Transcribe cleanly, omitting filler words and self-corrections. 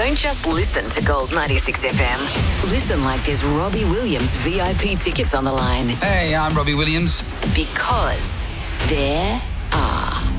Don't just listen to Gold 96 FM. Listen like there's Robbie Williams VIP tickets on the line. Hey, I'm Robbie Williams. Because they're